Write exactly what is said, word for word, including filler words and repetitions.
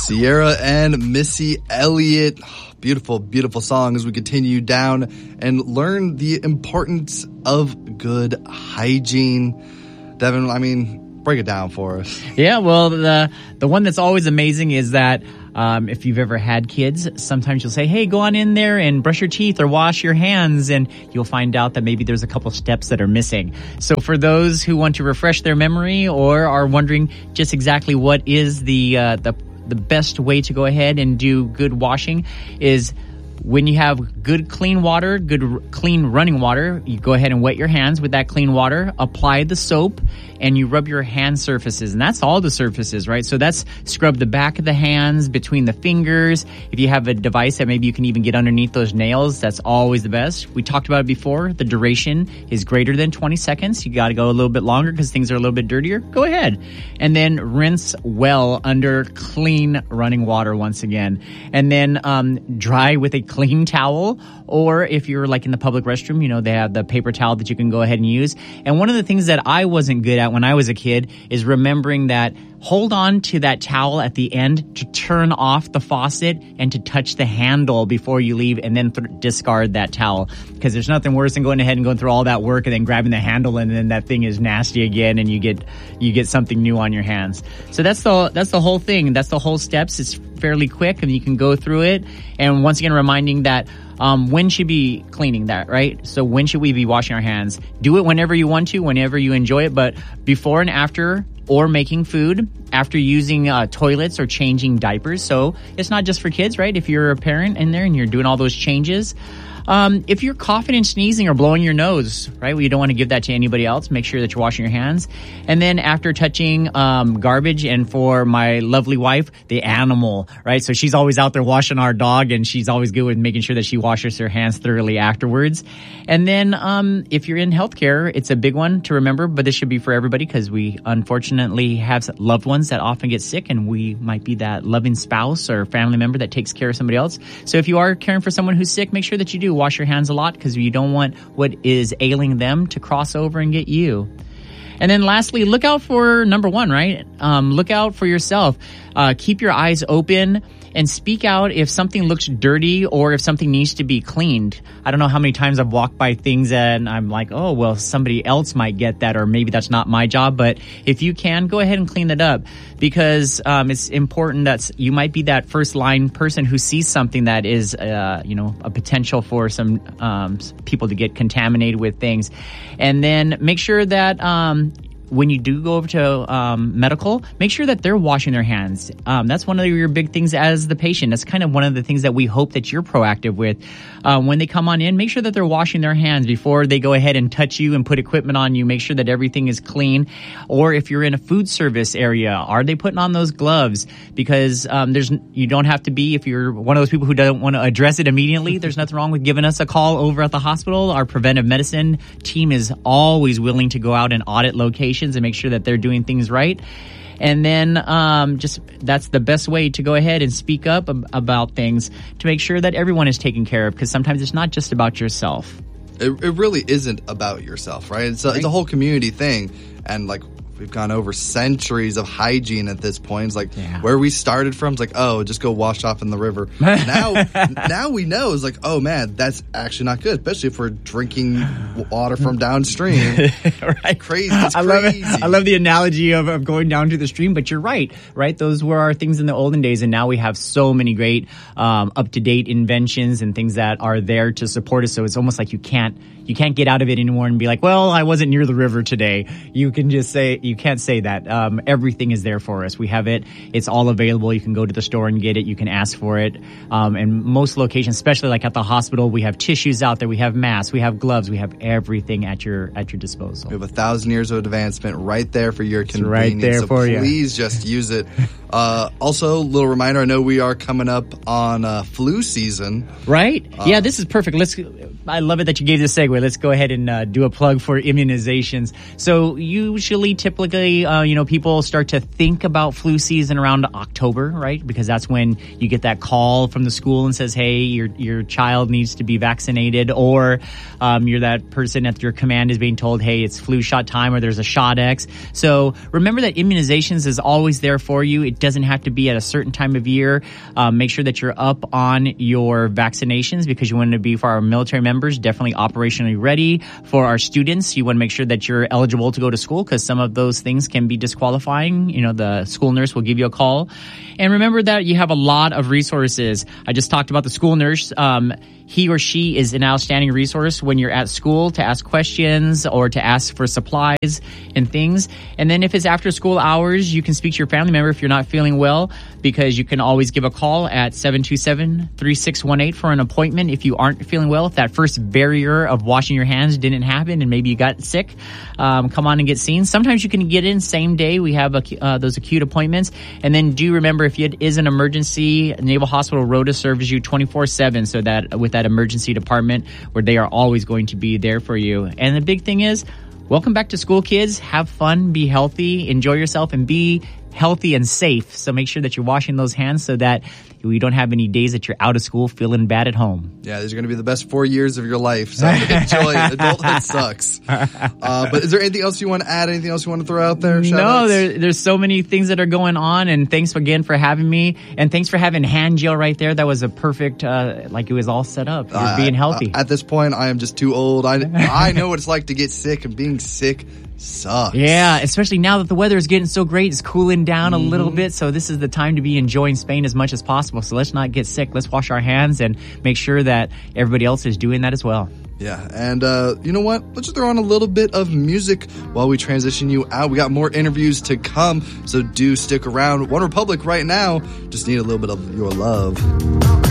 Sierra and Missy Elliott. Beautiful, beautiful song as we continue down and learn the importance of good hygiene. Devin, I mean, break it down for us. Yeah, well, the the one that's always amazing is that um, if you've ever had kids, sometimes you'll say, hey, go on in there and brush your teeth or wash your hands, and you'll find out that maybe there's a couple steps that are missing. So for those who want to refresh their memory or are wondering just exactly what is the uh, the the best way to go ahead and do good washing is when you have good clean water, good r- clean running water, you go ahead and wet your hands with that clean water, apply the soap, and you rub your hand surfaces. And that's all the surfaces, right? So that's scrub the back of the hands, between the fingers. If you have a device that maybe you can even get underneath those nails, that's always the best. We talked about it before. The duration is greater than twenty seconds. You got to go a little bit longer because things are a little bit dirtier. Go ahead. And then rinse well under clean running water once again. And then um, dry with a clean towel, or if you're like in the public restroom, you know, they have the paper towel that you can go ahead and use. And one of the things that I wasn't good at when I was a kid is remembering that hold on to that towel at the end to turn off the faucet and to touch the handle before you leave, and then th- discard that towel. Because there's nothing worse than going ahead and going through all that work and then grabbing the handle, and then that thing is nasty again, and you get you get something new on your hands. So that's the that's the whole thing. That's the whole steps. It's fairly quick, and you can go through it. And once again, reminding that um, when should be cleaning that, right? So when should we be washing our hands? Do it whenever you want to, whenever you enjoy it, but before and after, or making food, after using uh, toilets or changing diapers. So it's not just for kids, right? If you're a parent in there and you're doing all those changes. Um, if you're coughing and sneezing or blowing your nose, right, well, you don't want to give that to anybody else. Make sure that you're washing your hands. And then after touching um, garbage, and for my lovely wife, the animal, right? So she's always out there washing our dog, and she's always good with making sure that she washes her hands thoroughly afterwards. And then um, if you're in healthcare, it's a big one to remember, but this should be for everybody because we unfortunately have loved ones that often get sick, and we might be that loving spouse or family member that takes care of somebody else. So if you are caring for someone who's sick, make sure that you do wash your hands a lot, because you don't want what is ailing them to cross over and get you. And then lastly, look out for number one, right? Um, look out for yourself. Uh, keep your eyes open and speak out if something looks dirty or if something needs to be cleaned. I don't know how many times I've walked by things and I'm like, oh, well, somebody else might get that, or maybe that's not my job. But if you can, go ahead and clean it up, because um, it's important that you might be that first line person who sees something that is, uh, you know, a potential for some um, people to get contaminated with things. And then make sure that um, when you do go over to um, medical, make sure that they're washing their hands. Um, that's one of your big things as the patient. That's kind of one of the things that we hope that you're proactive with. Um, when they come on in, make sure that they're washing their hands before they go ahead and touch you and put equipment on you. Make sure that everything is clean. Or if you're in a food service area, are they putting on those gloves? Because um, there's you don't have to be, if you're one of those people who don't want to address it immediately, there's nothing wrong with giving us a call over at the hospital. Our preventive medicine team is always willing to go out and audit locations and make sure that they're doing things right. And then um, just that's the best way to go ahead and speak up ab- about things to make sure that everyone is taken care of, because sometimes it's not just about yourself. It, it really isn't about yourself, right? It's a, right. It's a whole community thing. And like, we've gone over centuries of hygiene at this point. It's like yeah. where we started from. It's like, oh, just go wash off in the river. Now, now we know. It's like, oh man, that's actually not good, especially if we're drinking water from downstream. Right? Crazy. That's I crazy. love it. I love the analogy of, of going down to the stream, but you're right. Right? Those were our things in the olden days, and now we have so many great um, up to date inventions and things that are there to support us. So it's almost like you can't. You can't get out of it anymore and be like, well, I wasn't near the river today. You can just say, you can't say that. Um, everything is there for us. We have it. It's all available. You can go to the store and get it. You can ask for it. Um, and most locations, especially like at the hospital, we have tissues out there. We have masks. We have gloves. We have everything at your at your disposal. We have a thousand years of advancement right there for your it's convenience. Right there so for you. Please just use it. Uh, also, little reminder, I know we are coming up on uh, flu season. Right? Uh, yeah, this is perfect. Let's. I love it that you gave this segue. Let's go ahead and uh, do a plug for immunizations. So usually, typically, typically, uh, you know, people start to think about flu season around October, right? Because that's when you get that call from the school and says, hey, your your child needs to be vaccinated, or um, you're that person at your command is being told, hey, it's flu shot time, or there's a shot X. So remember that immunizations is always there for you. It doesn't have to be at a certain time of year. Um, make sure that you're up on your vaccinations, because you want to be, for our military members, definitely operationally ready. For our students, you want to make sure that you're eligible to go to school, because some of those things can be disqualifying. You know, the school nurse will give you a call. And remember that you have a lot of resources. I just talked about the school nurse. Um, he or she is an outstanding resource when you're at school to ask questions or to ask for supplies and things. And then if it's after school hours, you can speak to your family member if you're not feeling well, because you can always give a call at seven two seven, three six one eight for an appointment if you aren't feeling well. If that first barrier of washing your hands didn't happen and maybe you got sick, um, come on and get seen. Sometimes you can get in same day. We have a, uh, those acute appointments. And then do remember, if it is an emergency, Naval Hospital Rota serves you twenty-four seven, so that with that emergency department where they are always going to be there for you. And the big thing is, welcome back to school, kids. Have fun, be healthy, enjoy yourself, and be healthy and safe. So make sure that you're washing those hands so that we don't have any days that you're out of school feeling bad at home. Yeah, these are going to be the best four years of your life. So enjoy it. Adulthood sucks. Uh, but is there anything else you want to add? Anything else you want to throw out there? No, there, there's so many things that are going on. And thanks again for having me. And thanks for having hand gel right there. That was a perfect, uh, like it was all set up. You're uh, being healthy. Uh, at this point, I am just too old. I, I know what it's like to get sick, and being sick sucks. Yeah, especially now that the weather is getting so great. It's cooling down mm-hmm. a little bit. So this is the time to be enjoying Spain as much as possible. So let's not get sick. Let's wash our hands and make sure that everybody else is doing that as well. Yeah, and uh, you know what? Let's just throw on a little bit of music while we transition you out. We got more interviews to come, so do stick around. One Republic right now just need a little bit of your love.